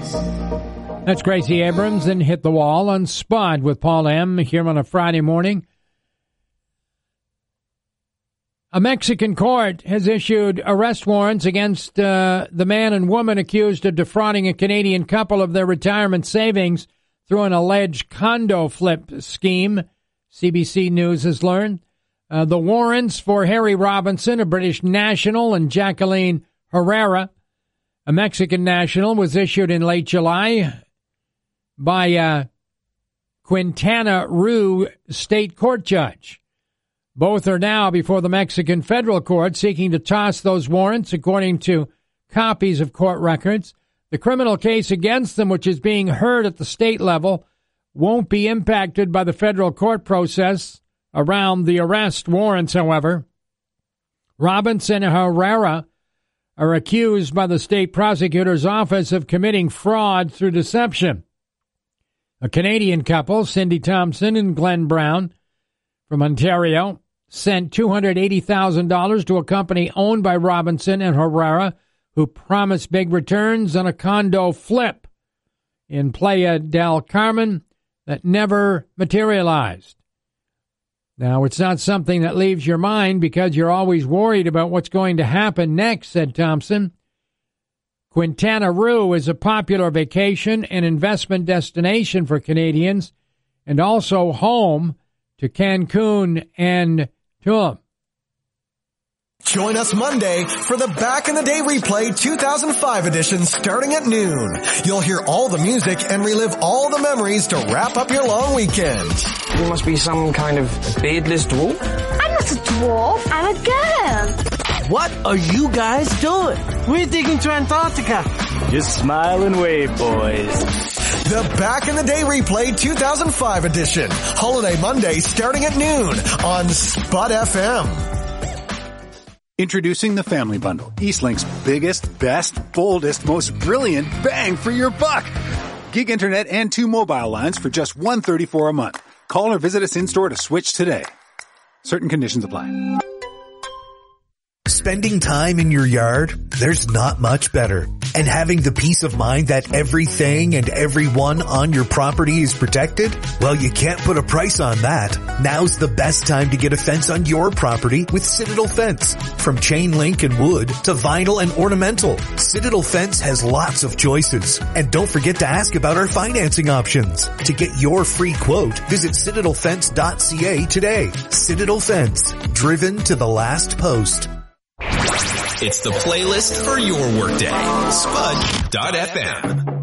That's Gracie Abrams and Hit the Wall on Spud with Paul M. here on a Friday morning. A Mexican court has issued arrest warrants against the man and woman accused of defrauding a Canadian couple of their retirement savings through an alleged condo flip scheme, CBC News has learned. The warrants for Harry Robinson, a British national, and Jacqueline Herrera, a Mexican national, was issued in late July by Quintana Roo state court judge. Both are now before the Mexican federal court seeking to toss those warrants, according to copies of court records. The criminal case against them, which is being heard at the state level, won't be impacted by the federal court process around the arrest warrants, however. Robinson and Herrera are accused by the state prosecutor's office of committing fraud through deception. A Canadian couple, Cindy Thompson and Glenn Brown, from Ontario, sent $280,000 to a company owned by Robinson and Herrera, who promised big returns on a condo flip in Playa del Carmen that never materialized. Now, it's not something that leaves your mind because you're always worried about what's going to happen next, said Thompson. Quintana Roo is a popular vacation and investment destination for Canadians and also home to Cancun and Tulum. Join us Monday for the Back in the Day Replay 2005 edition starting at noon. You'll hear all the music and relive all the memories to wrap up your long weekend. You must be some kind of beardless dwarf. I'm not a dwarf, I'm a girl. What are you guys doing? We're digging to Antarctica. Just smile and wave, boys. The Back in the Day Replay 2005 edition. Holiday Monday starting at noon on Spud FM. Introducing the Family Bundle, Eastlink's biggest, best, boldest, most brilliant bang for your buck. Gig internet and 2 mobile lines for just $134 a month. Call or visit us in-store to switch today. Certain conditions apply. Spending time in your yard, there's not much better. And having the peace of mind that everything and everyone on your property is protected? Well, you can't put a price on that. Now's the best time to get a fence on your property with Citadel Fence. From chain link and wood to vinyl and ornamental, Citadel Fence has lots of choices. And don't forget to ask about our financing options. To get your free quote, visit citadelfence.ca today. Citadel Fence, driven to the last post. It's the playlist for your workday. Spud.fm.